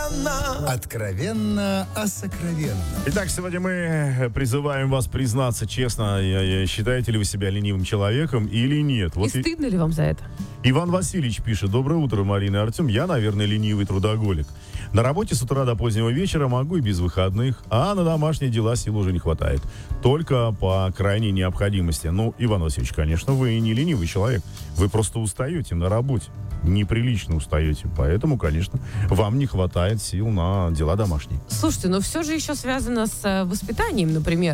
Откровенно о сокровенном. Итак, сегодня мы призываем вас признаться честно, считаете ли вы себя ленивым человеком или нет. И стыдно ли вам за это? Иван Васильевич пишет: доброе утро, Марина и Артем. Я, наверное, ленивый трудоголик. На работе с утра до позднего вечера, могу и без выходных, а на домашние дела сил уже не хватает. Только по крайней необходимости. Ну, Иван Васильевич, конечно, вы не ленивый человек. Вы просто устаете на работе. Неприлично устаете. Поэтому, конечно, вам не хватает сил на дела домашние. Слушайте, но все же еще связано с воспитанием, например.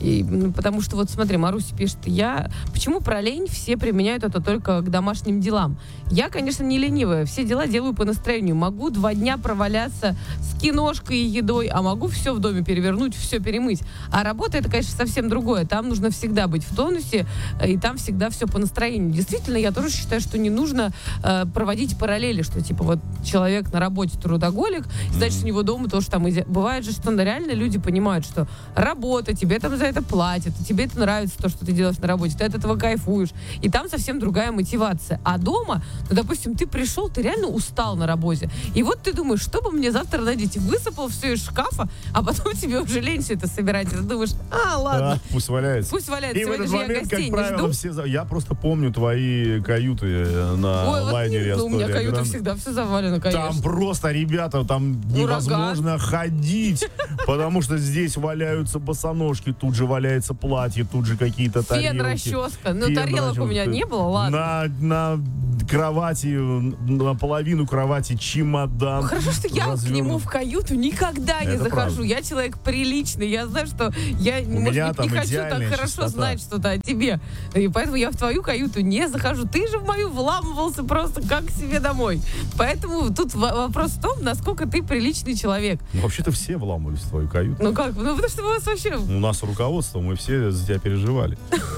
Потому что, вот смотри, Маруся пишет, почему про лень все применяют это только к домашним делам? Я, конечно, не ленивая. Все дела делаю по настроению. Могу 2 дня проваляться с киношкой и едой, а могу все в доме перевернуть, все перемыть. А работа — это, конечно, совсем другое. Там нужно всегда быть в тонусе, и там всегда все по настроению. Действительно, я тоже считаю, что не нужно проводить параллели, что типа вот человек на работе трудоголик, значит, у него дома тоже там бывает же, что реально люди понимают, что работа, тебе там за это платят, и тебе это нравится, то, что ты делаешь на работе, ты от этого кайфуешь, и там совсем другая мотивация. А дома, ну, допустим, ты пришел, ты реально устал на работе, и вот ты думаешь, что бы мне завтра надеть? Высыпал все из шкафа, а потом тебе уже лень все это собирать, и ты думаешь, ладно. Пусть валяется. Пусть валяется. И сегодня в этот момент, же я как правило, все... Я просто помню твои каюты на лайнере. У меня каюта всегда все завалено, конечно. Там просто, ребята, там невозможно ходить, потому что здесь валяются босоножки, тут же валяется платье, тут же какие-то тарелки. Фен, расческа. Ну, тарелок у меня не было, ладно. На кровати, наполовину кровати чемодан. Хорошо, что я к нему в каюту никогда не захожу. Я человек приличный, я знаю, что я, может быть, не хочу так хорошо знать что-то о тебе. И поэтому я в твою каюту не захожу. Ты же в мою вламывался просто как к себе домой. Поэтому тут вопрос в том, насколько ты приличный человек. Ну, вообще-то все вламывались в твою каюту. Ну как? Ну потому что у вас вообще... У нас руководство, мы все за тебя переживали.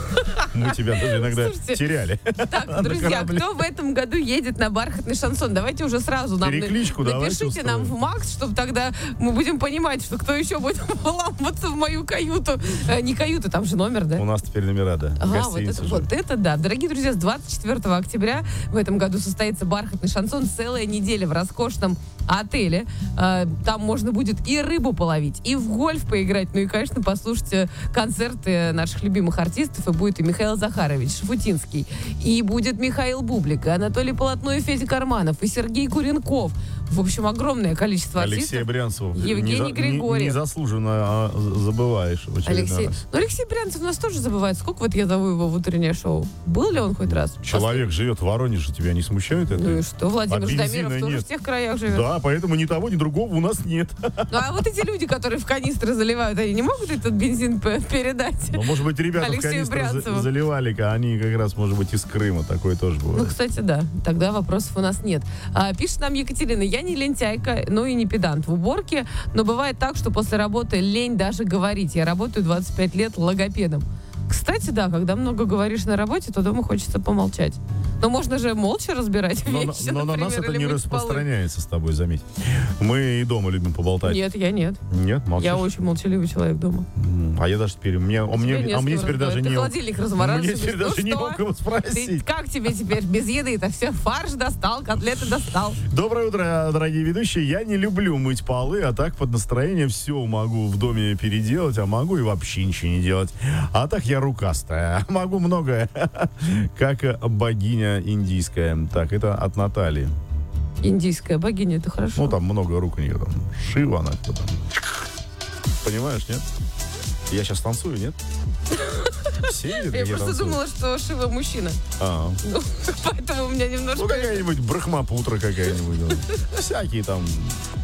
Мы тебя даже иногда теряли. Так, друзья, кто в этом году едет на бархатный шансон? Давайте уже сразу нам напишите нам в Макс, чтобы тогда мы будем понимать, что кто еще будет вламываться в мою каюту. Не каюта, там же номер, да? У нас теперь номера, да. Вот это да. Дорогие друзья, с 24 октября в этом году состоится бархатный шансон. Целая неделя в роскошном отеле. Там можно будет и рыбу половить, и в гольф поиграть, ну и, конечно, послушать концерты наших любимых артистов. И будет и Михаил Захарович Шафутинский, и будет Михаил Бублик, и Анатолий Полотно, и Федя Карманов, и Сергей Куренков. В общем, огромное количество артистов. Алексей Брянцев. Евгений Григорьев. Незаслуженно забываешь. Алексей Брянцев нас тоже забывает. Сколько вот я зову его в утреннее шоу? Был ли он хоть раз? Человек живет в Воронеже, тебя не смущает это? Ну и что, Владимир Ждамиров тоже в тех краях живет. Да, поэтому ни того, ни другого у нас нет. Ну а вот эти люди, которые в канистры заливают, они не могут этот бензин передать? Ну, может быть, ребята в канистры заливали, они как раз, может быть, из Крыма. Такое тоже бывает. Ну, кстати, да. Тогда вопросов у нас нет. Пишет нам Екатерина: я не лентяйка, но и не педант в уборке, но бывает так, что после работы лень даже говорить. Я работаю 25 лет логопедом. Кстати, да, когда много говоришь на работе, то дома хочется помолчать. Но можно же молча разбирать вещи, но на нас это не распространяется с тобой, заметь. Мы и дома любим поболтать. Нет, я нет. Нет, молчишь? Я очень молчаливый человек дома. А я даже теперь... Мне теперь даже не... Ты холодильник размораживаешь. Мне теперь даже не у кого спросить. Как тебе теперь без еды-то все? Фарш достал, котлеты достал. Доброе утро, дорогие ведущие. Я не люблю мыть полы, а так под настроение все могу в доме переделать, а могу и вообще ничего не делать. А так я рукастая. Могу многое. Как богиня индийская. Так, это от Натальи. Индийская богиня, это хорошо. Ну, там много рук у нее. Там Шива она кто там. Понимаешь, нет? Я сейчас танцую, нет? Я просто думала, что Шива мужчина. Ну, поэтому у меня немножко... Ну, какая-нибудь брахмапутра какая-нибудь. Всякие там